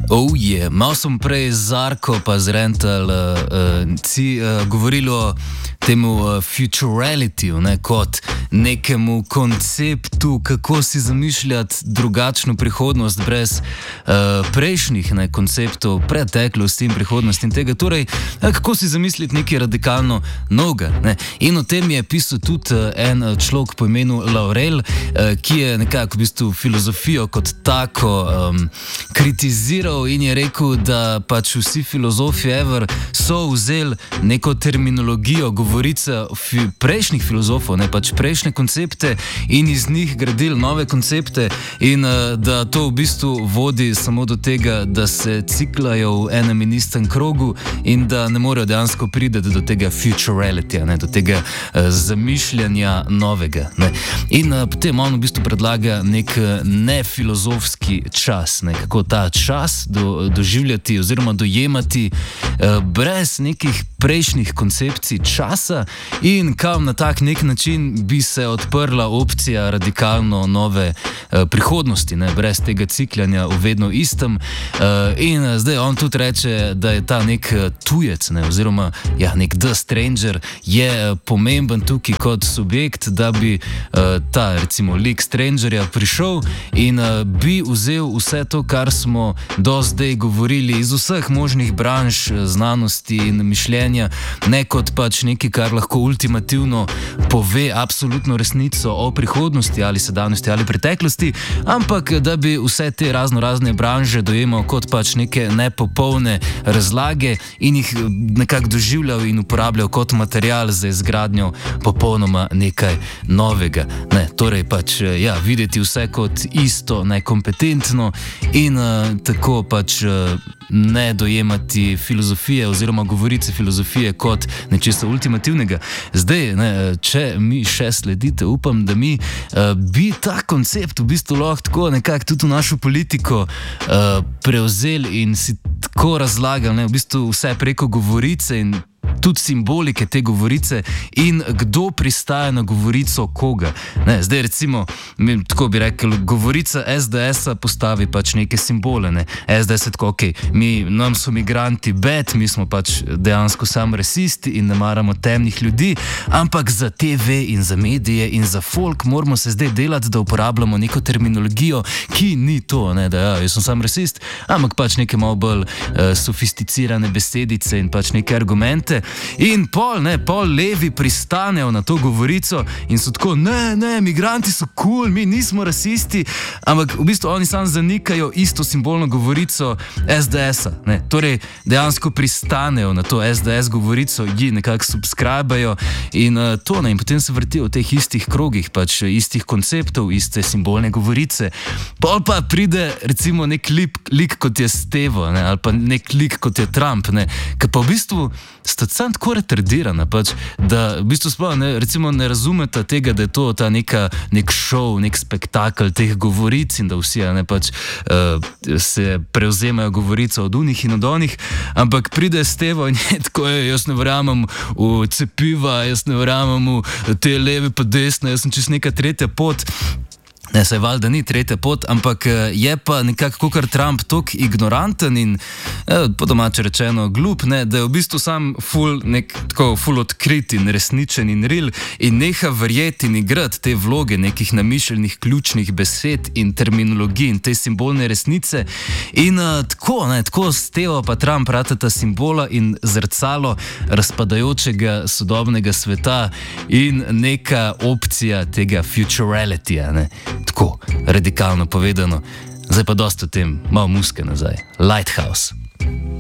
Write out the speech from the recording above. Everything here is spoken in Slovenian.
Malo sem prej z Zarko pa z Rental govorili o temu futuralityju, ne, kot nekemu konceptu, kako si zamišljati drugačno prihodnost brez prejšnjih konceptov, preteklosti in prihodnosti in tega. Torej, kako si zamisliti nekaj radikalno novega. Ne. In o tem je pisal tudi en človek po imenu Laurel, ki je nekako v bistvu filozofijo kot tako kritiziral in je rekel, da pač vsi filozofi so vzeli neko terminologijo, govorice prejšnjih filozofov, ne, pač prejšnje koncepte in iz njih gradili nove koncepte in da to v bistvu vodi samo do tega, da se ciklajo v enem in istem krogu in da ne morejo dejansko priti do tega futuralityja, ne, do tega zamišljanja novega. Ne. In potem on v bistvu predlaga nek nefilozofski čas, ne, kako ta čas doživljati oziroma dojemati brez nekih prejšnjih koncepcij časa in kam na tak nek način bi se odprla opcija radikalno nove prihodnosti, ne, brez tega cikljanja v vedno istem. In zdaj on tudi reče, da je ta nek tujec, ne, oziroma nek The Stranger je pomemben tukaj kot subjekt, da bi ta recimo lik Strangerja prišel in bi vzel vse to, kar smo do zdaj govorili iz vseh možnih branž znanosti in mišljenja, ne kot pač nekaj, kar lahko ultimativno pove absolutno resnico o prihodnosti ali sedanjosti ali preteklosti, ampak da bi vse te razne branže dojemal kot pač neke nepopolne razlage in jih nekako doživljal in uporabljal kot material za izgradnjo popolnoma nekaj novega. Ne, torej pač videti vse kot isto, nekompetentno in tako pač ne dojemati filozofije oziroma govorice filozofije kot nečesa ultimativnega. Zdaj, ne, če mi še sledite, upam, da mi bi ta koncept v bistvu lahko tako nekako tudi v našo politiko prevzeli in si tako razlagali, ne, v bistvu vse preko govorice in tudi simbolike te govorice in kdo pristaja na govorico koga. Ne, zdaj recimo, tako bi rekel, govorica SDS-a postavi pač neke simbole. Ne. SDS je tako, nam so migranti bad, mi smo pač dejansko sam rasisti in ne maramo temnih ljudi, ampak za TV in za medije in za folk moramo se zdaj delati, da uporabljamo neko terminologijo, ki ni to, ne, da jaz sem sam rasist, ampak pač neke malo bolj sofisticirane besedice in pač neke argumente. In pol levi pristanejo na to govorico in so tako, ne, migranti so cool, mi nismo rasisti, ampak v bistvu oni sam zanikajo isto simbolno govorico SDS-a. Ne. Torej, dejansko pristanejo na to SDS govorico, ji nekako subscribajo in to, ne, in potem se vrtijo v teh istih krogih, pač istih konceptov, iste simbolne govorice. Pol pa pride recimo nek lik kot je Stevo, ne, ali pa nek lik kot je Trump, ne, ki pa v bistvu sta sam tako retardirana, pač, da v bistvu sploh ne razumeta tega, da je to nek šov, nek spektakel teh govoric in da vsi pač se prevzemajo govorico od unih in od onih, ampak pride Stevo in je tako, jaz ne verjamem v cepiva, jaz ne verjamem v te leve pa desne, jaz sem čist neka tretja pot. Ne, saj valjda ni tretja pot, ampak je pa nekako kakor Trump tok ignoranten in po domače rečeno glup, ne, da je v bistvu sam ful odkrit in resničen in real in neha verjeti in igrati te vloge nekih namišljenih ključnih besed in terminologij in te simbolne resnice in tako Stevo pa Trump ratata simbola in zrcalo razpadajočega sodobnega sveta in neka opcija tega futuralityja, ne. Tako, radikalno povedano. Zdaj pa dosti o tem, malo muske nazaj. Lighthouse.